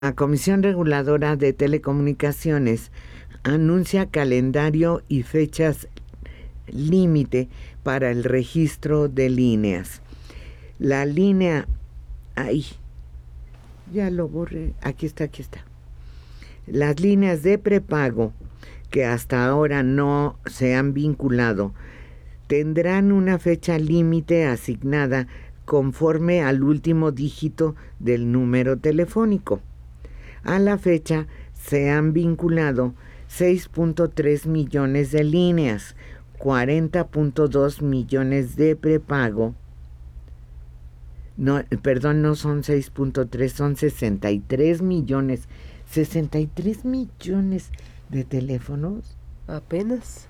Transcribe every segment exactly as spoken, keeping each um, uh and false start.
La Comisión Reguladora de Telecomunicaciones anuncia calendario y fechas límite para el registro de líneas. La línea... Ay, ya lo borré. Aquí está, aquí está. Las líneas de prepago que hasta ahora no se han vinculado tendrán una fecha límite asignada conforme al último dígito del número telefónico. A la fecha se han vinculado seis punto tres millones de líneas, cuarenta punto dos millones de prepago. No, perdón, no son seis punto tres, son sesenta y tres millones. sesenta y tres millones de teléfonos. Apenas.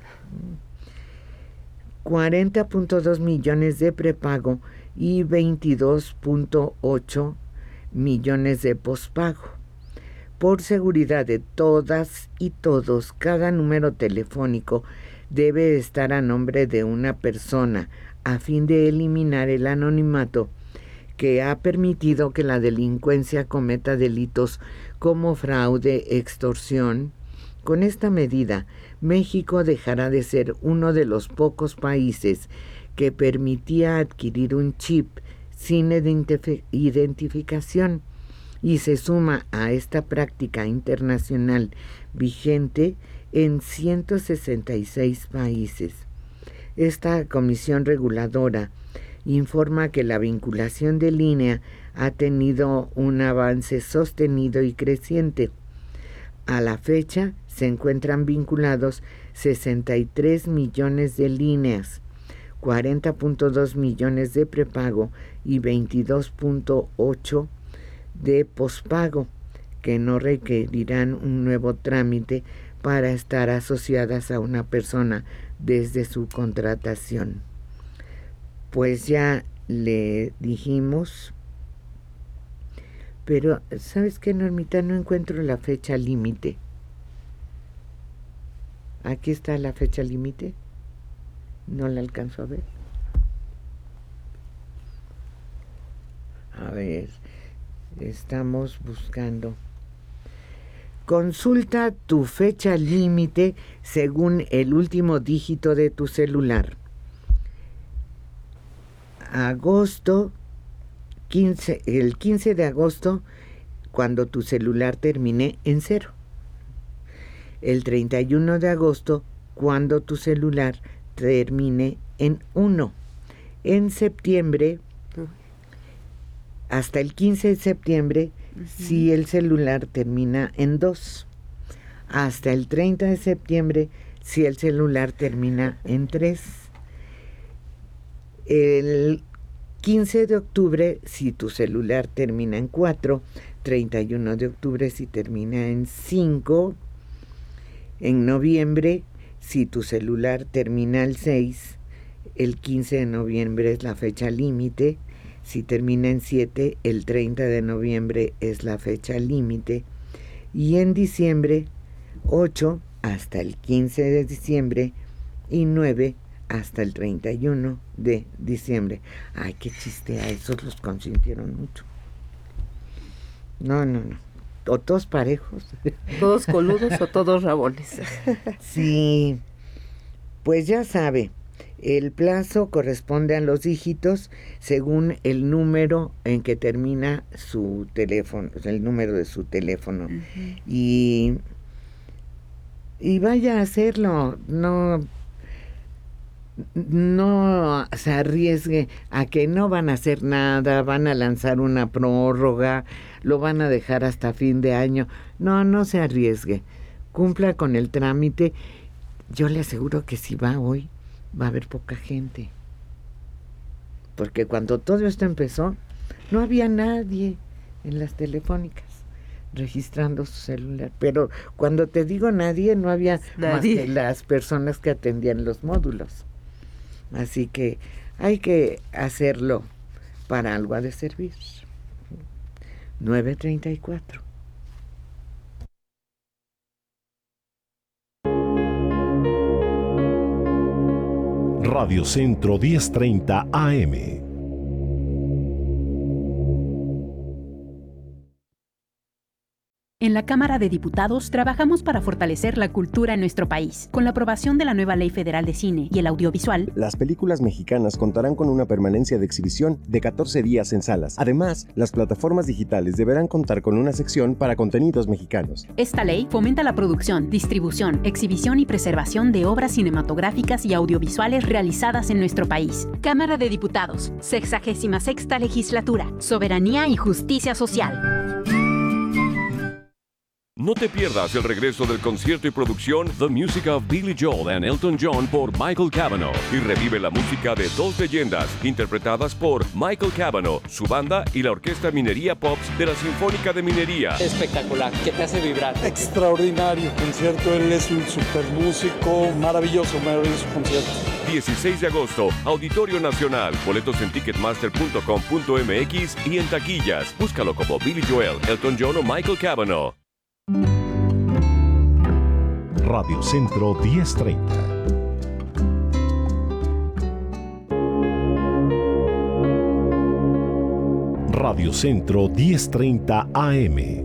cuarenta punto dos millones de prepago y veintidós punto ocho millones de pospago. Por seguridad de todas y todos, cada número telefónico debe estar a nombre de una persona a fin de eliminar el anonimato que ha permitido que la delincuencia cometa delitos como fraude, extorsión. Con esta medida, México dejará de ser uno de los pocos países que permitía adquirir un chip sin identificación y se suma a esta práctica internacional vigente en ciento sesenta y seis países. Esta comisión reguladora informa que la vinculación de línea ha tenido un avance sostenido y creciente. A la fecha se encuentran vinculados sesenta y tres millones de líneas, cuarenta punto dos millones de prepago y veintidós punto ocho de pospago, que no requerirán un nuevo trámite para estar asociadas a una persona desde su contratación. Pues ya le dijimos, pero ¿sabes qué, Normita? No encuentro la fecha límite. Aquí está la fecha límite. No la alcanzo a ver. A ver, estamos buscando. Consulta tu fecha límite según el último dígito de tu celular. Agosto quince, el quince de agosto, cuando tu celular termine en cero. El treinta y uno de agosto, cuando tu celular termine en uno. En septiembre, hasta el quince de septiembre, uh-huh, si el celular termina en dos. Hasta el treinta de septiembre, si el celular termina en tres. El quince de octubre, si tu celular termina en cuatro. treinta y uno de octubre, si termina en cinco. En noviembre, si tu celular termina el seis. El quince de noviembre es la fecha límite. Si termina en siete, el treinta de noviembre es la fecha límite. Y en diciembre, ocho hasta el quince de diciembre y nueve hasta el treinta y uno de diciembre. Ay, qué chiste, a esos los consintieron mucho. No, no, no. O todos parejos. Todos coludos o todos rabones. Sí, pues ya sabe. El plazo corresponde a los dígitos según el número en que termina su teléfono, el número de su teléfono. Uh-huh. Y, y vaya a hacerlo, no, no se arriesgue a que no van a hacer nada, van a lanzar una prórroga, lo van a dejar hasta fin de año. No, no se arriesgue, cumpla con el trámite. Yo le aseguro que si va hoy, va a haber poca gente, porque cuando todo esto empezó no había nadie en las telefónicas registrando su celular, pero cuando te digo nadie, no había nadie más que las personas que atendían los módulos. Así que hay que hacerlo, para algo ha de servir. nueve treinta y cuatro. Radio Centro diez treinta A M. En la Cámara de Diputados trabajamos para fortalecer la cultura en nuestro país. Con la aprobación de la nueva Ley Federal de Cine y el Audiovisual, las películas mexicanas contarán con una permanencia de exhibición de catorce días en salas. Además, las plataformas digitales deberán contar con una sección para contenidos mexicanos. Esta ley fomenta la producción, distribución, exhibición y preservación de obras cinematográficas y audiovisuales realizadas en nuestro país. Cámara de Diputados, sexagésima sexta Legislatura, Soberanía y Justicia Social. No te pierdas el regreso del concierto y producción The Music of Billy Joel and Elton John por Michael Cavanaugh y revive la música de dos leyendas interpretadas por Michael Cavanaugh, su banda y la Orquesta Minería Pops de la Sinfónica de Minería. Espectacular, que te hace vibrar. Extraordinario concierto, él es un super músico, maravilloso, maravilloso concierto. dieciséis de agosto, Auditorio Nacional, boletos en ticketmaster punto com punto m x y en taquillas. Búscalo como Billy Joel, Elton John o Michael Cavanaugh. Radio Centro diez treinta. Radio Centro diez treinta A M.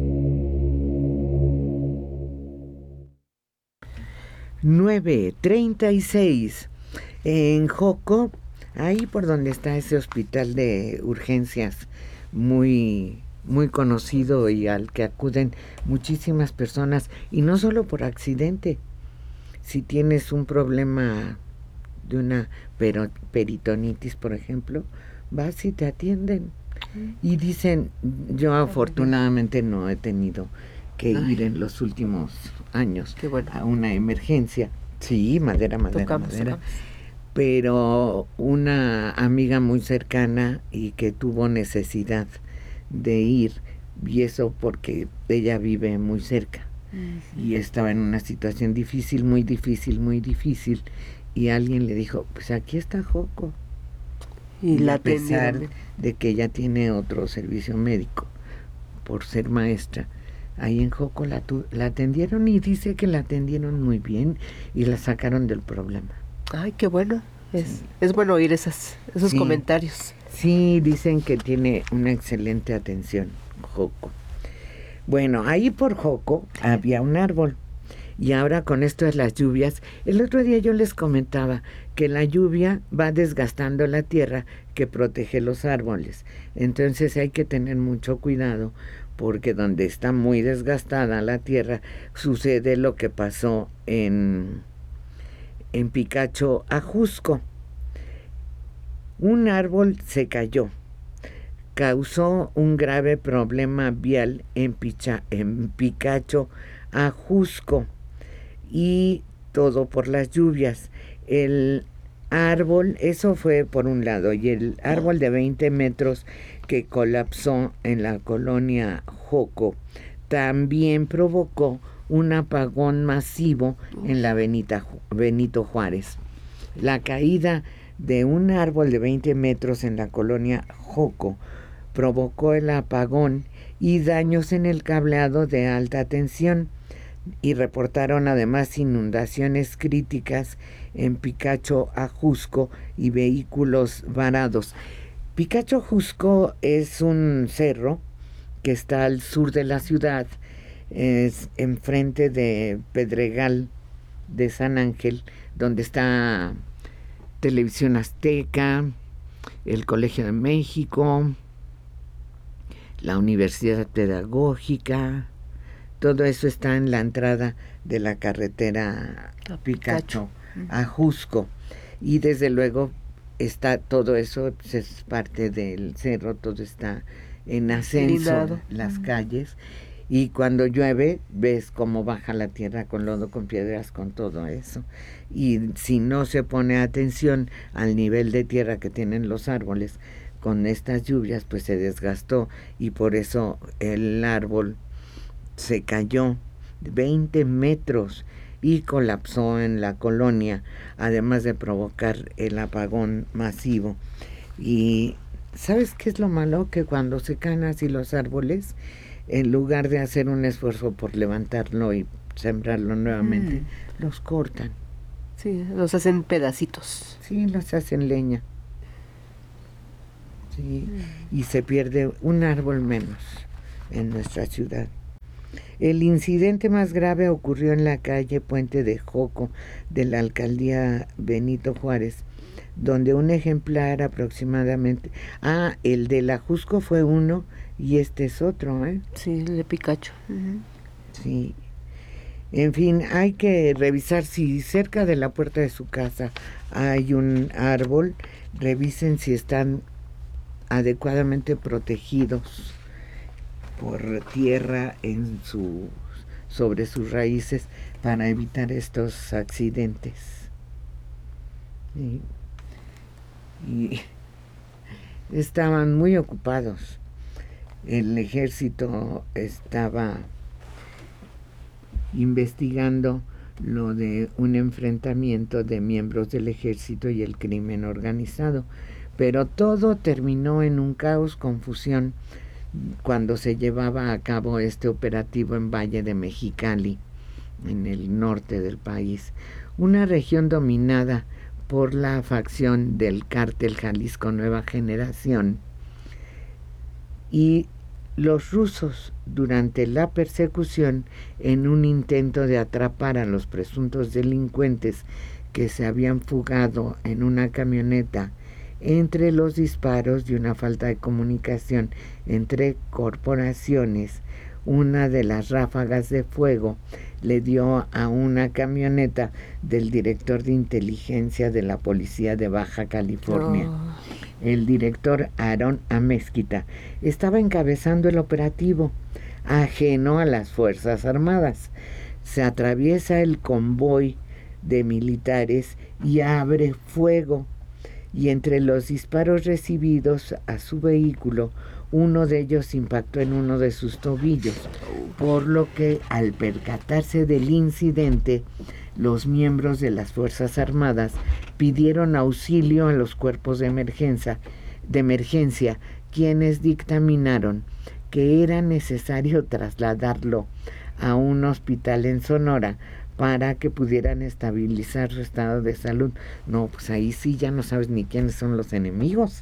nueve treinta y seis. En Joco, ahí por donde está ese hospital de urgencias muy... muy conocido y al que acuden muchísimas personas, y no solo por accidente. Si tienes un problema de una pero, peritonitis, por ejemplo, vas y te atienden. Y dicen, yo afortunadamente no he tenido que Ay. ir en los últimos años bueno. a una emergencia. Sí, madera, madera, tocamos, madera. Tocamos. Pero una amiga muy cercana y que tuvo necesidad de ir, y eso porque ella vive muy cerca uh-huh. y estaba en una situación difícil, muy difícil, muy difícil, y alguien le dijo, pues aquí está Joco, y, y la a pesar atendieron. de que ella tiene otro servicio médico por ser maestra, ahí en Joco la, tu- la atendieron, y dice que la atendieron muy bien y la sacaron del problema. Ay, qué bueno, es, sí. es bueno oír esas, esos sí. comentarios. Sí, dicen que tiene una excelente atención, Joco. Bueno, ahí por Joco había un árbol, y ahora con esto de las lluvias, el otro día yo les comentaba que la lluvia va desgastando la tierra que protege los árboles. Entonces hay que tener mucho cuidado, porque donde está muy desgastada la tierra, sucede lo que pasó en, en Picacho, Ajusco. Un árbol se cayó, causó un grave problema vial en, Picha, en Picacho, Ajusco, y todo por las lluvias. El árbol, eso fue por un lado, y el árbol de veinte metros que colapsó en la colonia Joco también provocó un apagón masivo en la Benita, Benito Juárez. La caída de un árbol de veinte metros en la colonia Joco provocó el apagón y daños en el cableado de alta tensión, y reportaron además inundaciones críticas en Picacho, Ajusco, y vehículos varados. Picacho, Ajusco es un cerro que está al sur de la ciudad, es enfrente de Pedregal de San Ángel, donde está Televisión Azteca, el Colegio de México, la Universidad Pedagógica. Todo eso está en la entrada de la carretera Picacho, Ajusco, y desde luego está todo eso, pues es parte del cerro, todo está en ascenso, Lindado. Las calles, y cuando llueve ves cómo baja la tierra con lodo, con piedras, con todo eso, y si no se pone atención al nivel de tierra que tienen los árboles con estas lluvias, pues se desgastó, y por eso el árbol se cayó veinte metros y colapsó en la colonia, además de provocar el apagón masivo. Y ¿sabes qué es lo malo? Que cuando se caen así los árboles, en lugar de hacer un esfuerzo por levantarlo y sembrarlo nuevamente, mm. los cortan. Sí, los hacen pedacitos. Sí, los hacen leña. Sí, mm. y se pierde un árbol menos en nuestra ciudad. El incidente más grave ocurrió en la calle Puente de Joco de la alcaldía Benito Juárez, donde un ejemplar aproximadamente... Ah, el de la Jusco fue uno y este es otro, ¿eh? Sí, el de Picacho. Uh-huh. Sí. En fin, hay que revisar si cerca de la puerta de su casa hay un árbol, revisen si están adecuadamente protegidos por tierra en su, sobre sus raíces para evitar estos accidentes. Y, y estaban muy ocupados. El ejército estaba investigando lo de un enfrentamiento de miembros del ejército y el crimen organizado, pero todo terminó en un caos, confusión, cuando se llevaba a cabo este operativo en Valle de Mexicali, en el norte del país, una región dominada por la facción del cártel Jalisco Nueva Generación. Y los rusos, durante la persecución, en un intento de atrapar a los presuntos delincuentes que se habían fugado en una camioneta, entre los disparos y una falta de comunicación entre corporaciones, una de las ráfagas de fuego le dio a una camioneta del director de inteligencia de la policía de Baja California. Oh. El director Aarón Amezquita estaba encabezando el operativo, ajeno a las Fuerzas Armadas. Se atraviesa el convoy de militares y abre fuego. Y entre los disparos recibidos a su vehículo, uno de ellos impactó en uno de sus tobillos, por lo que al percatarse del incidente, los miembros de las Fuerzas Armadas pidieron auxilio a los cuerpos de emergencia, de emergencia, quienes dictaminaron que era necesario trasladarlo a un hospital en Sonora para que pudieran estabilizar su estado de salud. No, pues ahí sí ya no sabes ni quiénes son los enemigos.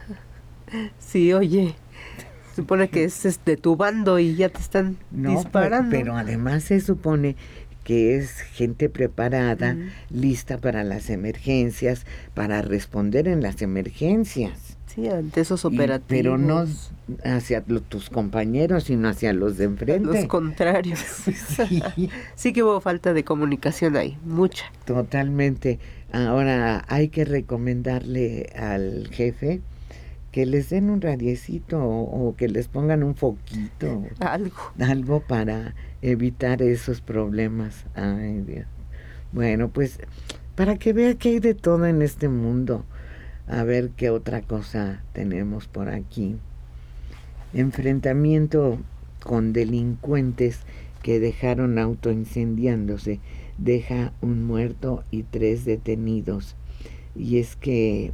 Sí, oye, supone que es de tu bando y ya te están no, disparando. Pero, pero además se supone que es gente preparada, uh-huh. lista para las emergencias, para responder en las emergencias. Sí, ante esos operativos. Y, pero no hacia lo, tus compañeros, sino hacia los de enfrente. Los contrarios. Sí. Sí que hubo falta de comunicación ahí, mucha. Totalmente. Ahora hay que recomendarle al jefe que les den un radiecito o, o que les pongan un foquito. Algo. Algo para evitar esos problemas. Ay, Dios. Bueno, pues para que vea que hay de todo en este mundo. A ver qué otra cosa tenemos por aquí. Enfrentamiento con delincuentes que dejaron auto incendiándose. Deja un muerto y tres detenidos. Y es que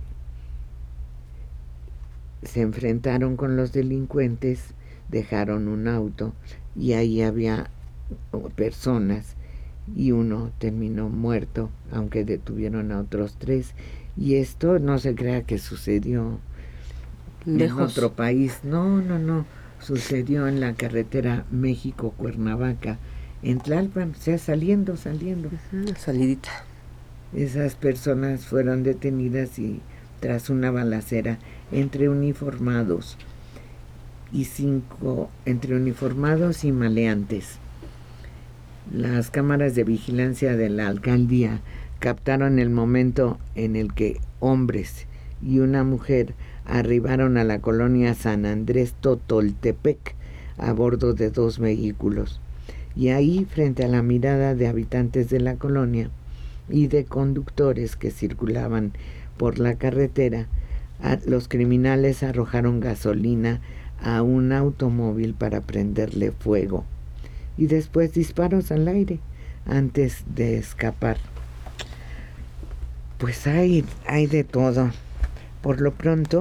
se enfrentaron con los delincuentes, dejaron un auto y ahí había personas y uno terminó muerto, aunque detuvieron a otros tres. Y esto no se crea que sucedió lejos en otro país. No, no, no. Sucedió en la carretera México-Cuernavaca, en Tlalpan, o sea, saliendo, saliendo. Uh-huh, salidita. Esas personas fueron detenidas y tras una balacera entre uniformados y cinco, entre uniformados y maleantes. Las cámaras de vigilancia de la alcaldía captaron el momento en el que hombres y una mujer arribaron a la colonia San Andrés Totoltepec a bordo de dos vehículos. Y ahí, frente a la mirada de habitantes de la colonia y de conductores que circulaban por la carretera, a, los criminales arrojaron gasolina a un automóvil para prenderle fuego y después disparos al aire antes de escapar. Pues hay, hay de todo. Por lo pronto,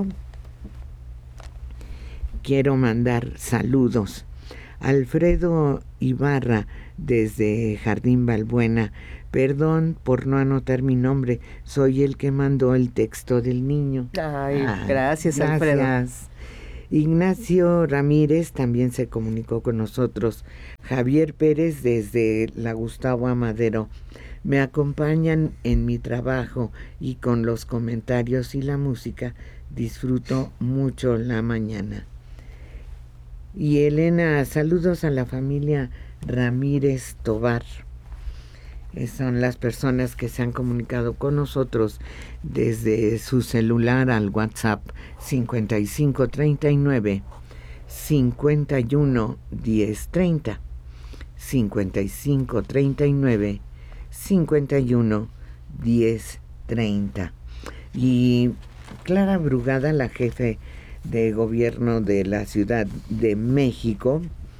quiero mandar saludos. Alfredo Ibarra, desde Jardín Balbuena. Perdón por no anotar mi nombre, soy el que mandó el texto del niño. Ay, ah, gracias, gracias, Alfredo. Ignacio Ramírez también se comunicó con nosotros. Javier Pérez desde la Gustavo Amadero. Me acompañan en mi trabajo y con los comentarios y la música disfruto mucho la mañana. Y Elena, saludos a la familia Ramírez Tobar. Son las personas que se han comunicado con nosotros desde su celular al WhatsApp cincuenta y cinco treinta y nueve cincuenta y uno diez treinta, cincuenta y cinco treinta y nueve cincuenta y uno diez treinta. Y Clara Brugada, la jefe de gobierno de la Ciudad de México,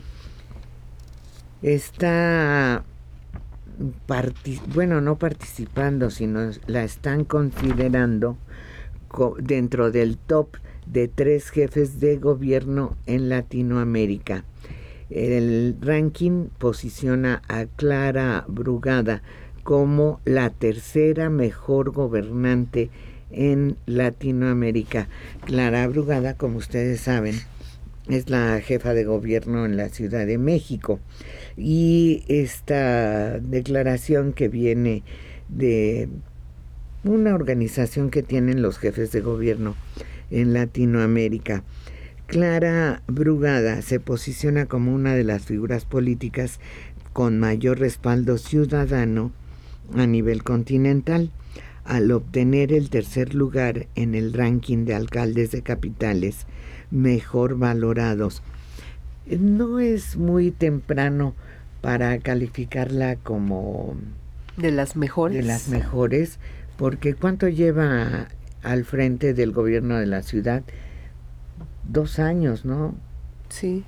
está Parti- bueno, no participando, sino la están considerando co- dentro del top de tres jefes de gobierno en Latinoamérica. El ranking posiciona a Clara Brugada como la tercera mejor gobernante en Latinoamérica. Clara Brugada, como ustedes saben, es la jefa de gobierno en la Ciudad de México. Y esta declaración que viene de una organización que tienen los jefes de gobierno en Latinoamérica. Clara Brugada se posiciona como una de las figuras políticas con mayor respaldo ciudadano a nivel continental, al obtener el tercer lugar en el ranking de alcaldes de capitales mejor valorados. No es muy temprano para calificarla como de las mejores. De las mejores, porque ¿cuánto lleva al frente del gobierno de la ciudad? Dos años, ¿no? Sí.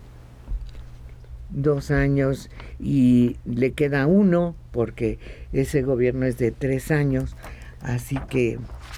Dos años y le queda uno, porque ese gobierno es de tres años, así que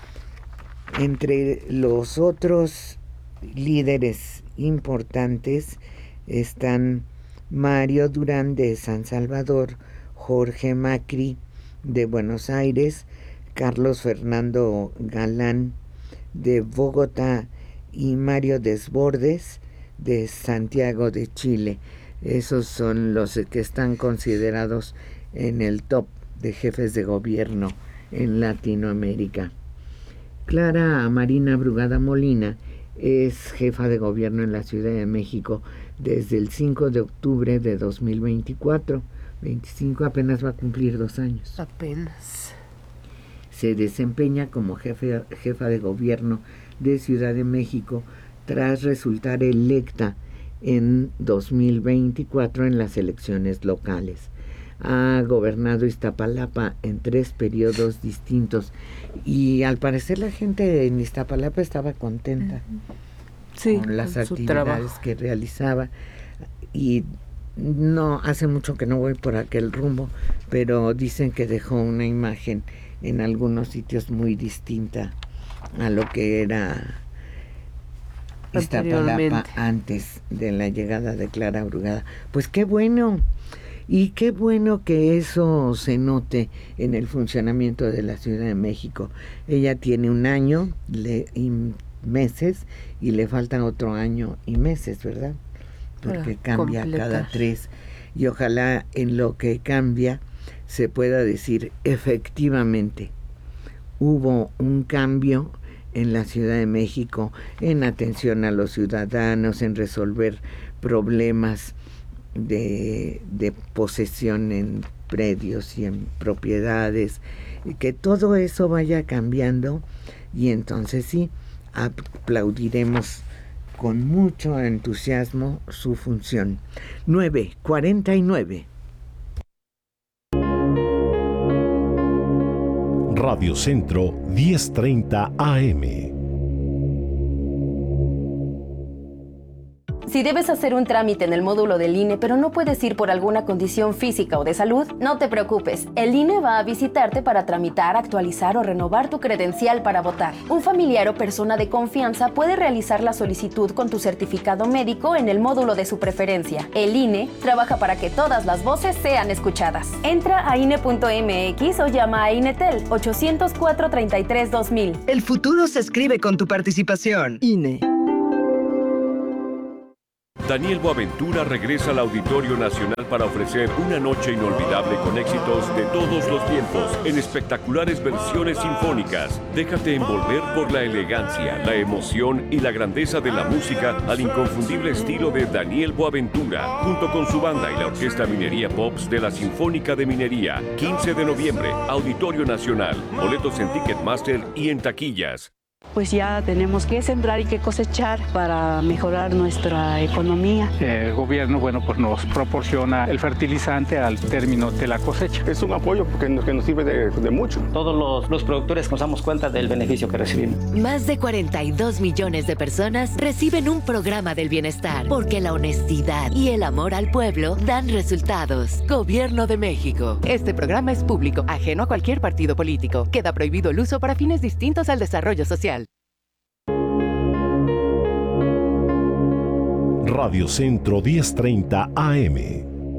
entre los otros líderes importantes están Mario Durán de San Salvador, Jorge Macri de Buenos Aires, Carlos Fernando Galán de Bogotá y Mario Desbordes de Santiago de Chile. Esos son los que están considerados en el top de jefes de gobierno en Latinoamérica. Clara Marina Brugada Molina es jefa de gobierno en la Ciudad de México desde el cinco de octubre de dos mil veinticuatro. veinticinco, apenas va a cumplir dos años. Apenas. Se desempeña como jefe, jefa de gobierno de Ciudad de México tras resultar electa en dos mil veinticuatro en las elecciones locales. Ha gobernado Iztapalapa en tres periodos distintos y al parecer la gente en Iztapalapa estaba contenta sí, con las con actividades que realizaba. Y no hace mucho que no voy por aquel rumbo, pero dicen que dejó una imagen en algunos sitios muy distinta a lo que era Iztapalapa antes de la llegada de Clara Brugada. Pues qué bueno. Y qué bueno que eso se note en el funcionamiento de la Ciudad de México. Ella tiene un año le, y meses y le faltan otro año y meses, ¿verdad? Porque Para cambia completar. Cada tres. Y ojalá en lo que cambia se pueda decir efectivamente hubo un cambio en la Ciudad de México en atención a los ciudadanos, en resolver problemas De, de posesión en predios y en propiedades, y que todo eso vaya cambiando, y entonces sí, aplaudiremos con mucho entusiasmo su función. nueve cuarenta y nueve. Radio Centro diez treinta A M. Si debes hacer un trámite en el módulo del I N E, pero no puedes ir por alguna condición física o de salud, no te preocupes. El I N E va a visitarte para tramitar, actualizar o renovar tu credencial para votar. Un familiar o persona de confianza puede realizar la solicitud con tu certificado médico en el módulo de su preferencia. El I N E trabaja para que todas las voces sean escuchadas. Entra a I N E punto M X o llama a INETEL ocho cero cuatro, treinta y tres, dos mil. El futuro se escribe con tu participación. I N E. Daniel Boaventura regresa al Auditorio Nacional para ofrecer una noche inolvidable con éxitos de todos los tiempos en espectaculares versiones sinfónicas. Déjate envolver por la elegancia, la emoción y la grandeza de la música al inconfundible estilo de Daniel Boaventura, junto con su banda y la Orquesta Minería Pops de la Sinfónica de Minería. quince de noviembre, Auditorio Nacional. Boletos en Ticketmaster y en taquillas. Pues ya tenemos que sembrar y que cosechar para mejorar nuestra economía. El gobierno, bueno, pues nos proporciona el fertilizante al término de la cosecha. Es un apoyo porque nos, que nos sirve de, de mucho. Todos los, los productores nos damos cuenta del beneficio que recibimos. Más de cuarenta y dos millones de personas reciben un programa del bienestar porque la honestidad y el amor al pueblo dan resultados. Gobierno de México. Este programa es público, ajeno a cualquier partido político. Queda prohibido el uso para fines distintos al desarrollo social. Radio Centro diez treinta A M.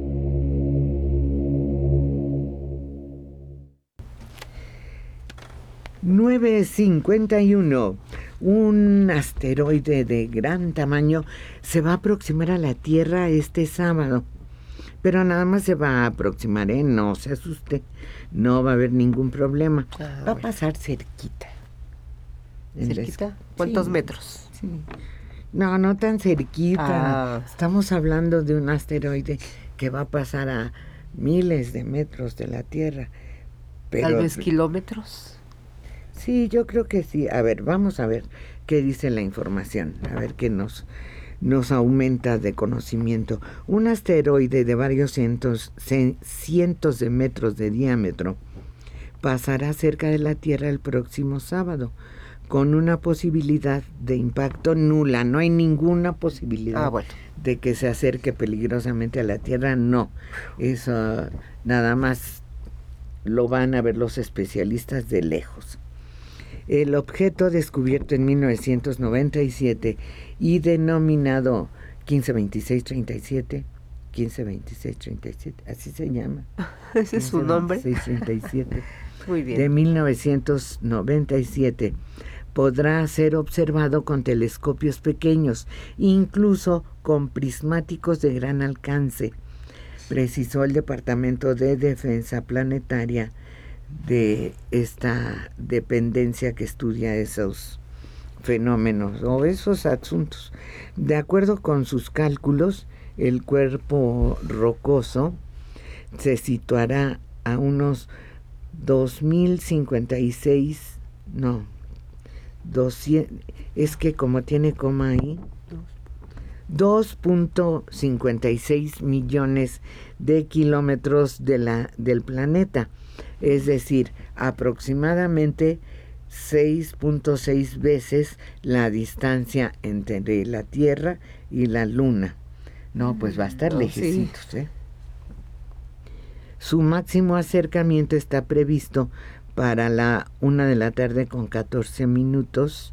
nueve cincuenta y uno. Un asteroide de gran tamaño se va a aproximar a la Tierra este sábado. Pero nada más se va a aproximar, ¿eh? No se asuste. No va a haber ningún problema. Ah, va bueno. a pasar cerquita. ¿Cerquita? ¿Cuántos sí, metros? Sí. No, no tan cerquita. Ah. Estamos hablando de un asteroide que va a pasar a miles de metros de la Tierra. Pero, ¿tal vez kilómetros? Sí, yo creo que sí. A ver, vamos a ver qué dice la información. A ver qué nos, nos aumenta de conocimiento. Un asteroide de varios cientos, cientos de metros de diámetro pasará cerca de la Tierra el próximo sábado, con una posibilidad de impacto nula. No hay ninguna posibilidad ah, bueno. de que se acerque peligrosamente a la Tierra, no. Eso nada más lo van a ver los especialistas de lejos. El objeto descubierto en mil novecientos noventa y siete y denominado quince veintiséis treinta y siete, quince veintiséis treinta y siete, así se llama. ¿Ese es su nombre? quince veintiséis treinta y siete. Muy bien. De mil novecientos noventa y siete. Podrá ser observado con telescopios pequeños, incluso con prismáticos de gran alcance, precisó el Departamento de Defensa Planetaria de esta dependencia que estudia esos fenómenos o esos asuntos. De acuerdo con sus cálculos, el cuerpo rocoso se situará a unos dos mil cincuenta y seis, no, doscientos, es que como tiene coma ahí, dos punto cincuenta y seis millones de kilómetros de la, del planeta, es decir, aproximadamente seis punto seis veces la distancia entre la Tierra y la Luna. No, pues va a estar no, lejecitos, sí. ¿eh? Su máximo acercamiento está previsto para la una de la tarde con catorce minutos,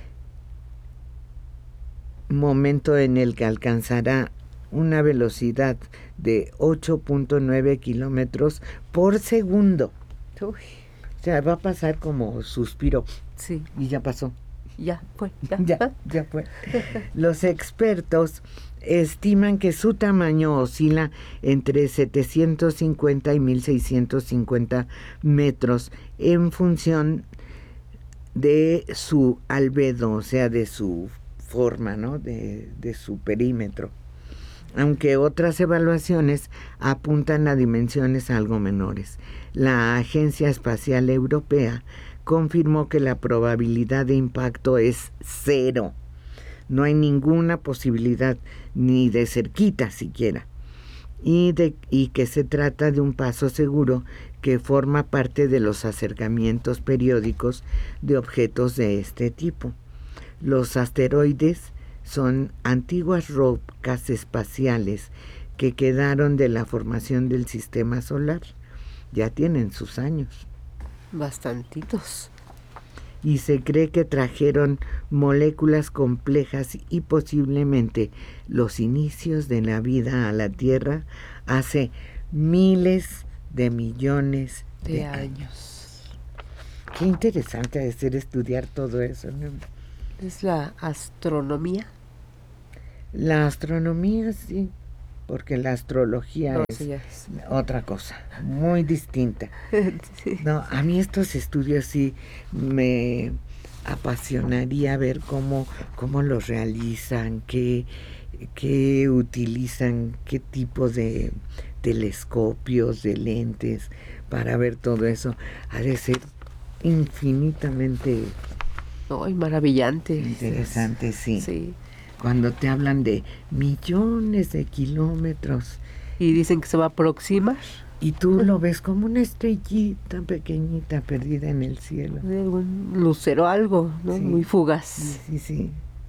momento en el que alcanzará una velocidad de ocho punto nueve kilómetros por segundo. Uy. O sea, va a pasar como suspiro. Sí. Y ya pasó. Ya fue. Ya, ya, ya fue. Los expertos estiman que su tamaño oscila entre setecientos cincuenta y mil seiscientos cincuenta metros en función de su albedo, o sea, de su forma, ¿no? De, de su perímetro. Aunque otras evaluaciones apuntan a dimensiones algo menores. La Agencia Espacial Europea confirmó que la probabilidad de impacto es cero. No hay ninguna posibilidad, ni de cerquita siquiera, y, de, y que se trata de un paso seguro que forma parte de los acercamientos periódicos de objetos de este tipo. Los asteroides son antiguas rocas espaciales que quedaron de la formación del sistema solar. Ya tienen sus años. Bastantitos. Y se cree que trajeron moléculas complejas y posiblemente los inicios de la vida a la Tierra hace miles de millones de, de años. años. Qué interesante ha de ser estudiar todo eso, ¿no? ¿Es la astronomía? La astronomía sí, porque la astrología No, es, sí, es otra cosa, muy distinta. Sí. No, a mí estos estudios sí me apasionaría ver cómo, cómo los realizan, qué, qué utilizan, qué tipo de telescopios, de lentes para ver todo eso. Ha de ser infinitamente oh, maravillante. Interesante, sí. Sí. Cuando te hablan de millones de kilómetros. Y dicen que se va a aproximar. Y tú lo ves como una estrellita pequeñita perdida en el cielo. Un lucero, algo, ¿no? Sí. Muy fugaz. Sí, sí, sí.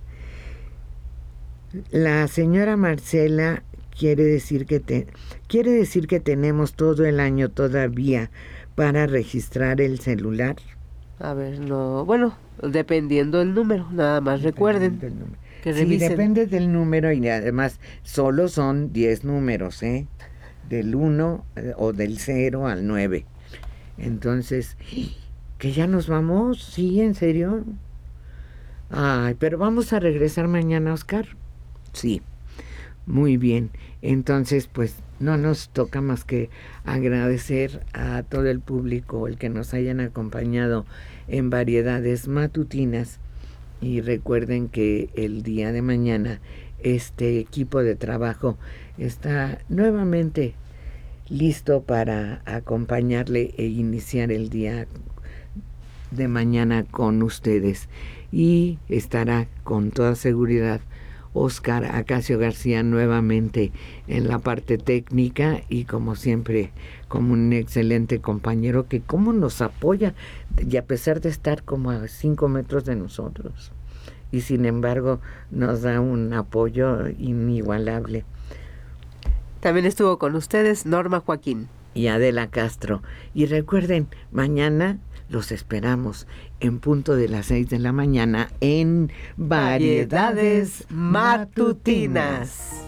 La señora Marcela quiere decir que te, quiere decir que tenemos todo el año todavía para registrar el celular. A ver, no, bueno, dependiendo del número, nada más recuerden que revisen. Sí, depende del número y además solo son diez números, ¿eh? Del uno eh, o del cero al nueve. Entonces, ¿que ya nos vamos? ¿Sí, en serio? Ay, pero vamos a regresar mañana, Oscar. Sí, muy bien. Entonces, pues no nos toca más que agradecer a todo el público el que nos hayan acompañado en Variedades Matutinas y recuerden que el día de mañana este equipo de trabajo está nuevamente listo para acompañarle e iniciar el día de mañana con ustedes y estará con toda seguridad Oscar Acacio García nuevamente en la parte técnica y como siempre como un excelente compañero que cómo nos apoya y a pesar de estar como a cinco metros de nosotros y sin embargo nos da un apoyo inigualable. También estuvo con ustedes Norma Joaquín y Adela Castro y recuerden mañana los esperamos en punto de las seis de la mañana en Variedades Matutinas.